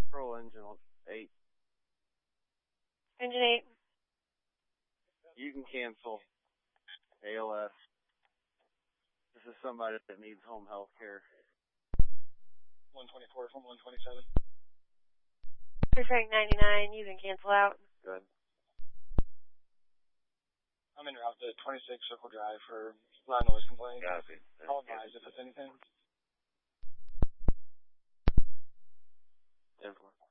Pearl engine 8. Engine 8. You can cancel. ALS. This is somebody that needs home health care. 124 from 127. Perfect 99. You can cancel out. Good. I'm en route to 26 Circle Drive for loud noise complaint. Copy. I'll advise if it's anything. 10-4.